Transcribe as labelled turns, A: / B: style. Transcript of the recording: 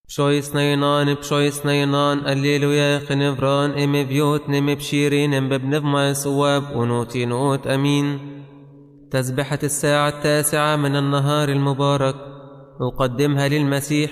A: بشويس نينان الليلويا خنفران ام بيوت نم بشيرين ام ببنف ما صواب ونوتي نوت امين. تسبحة الساعة 9 من النهار المبارك، أقدمها للمسيح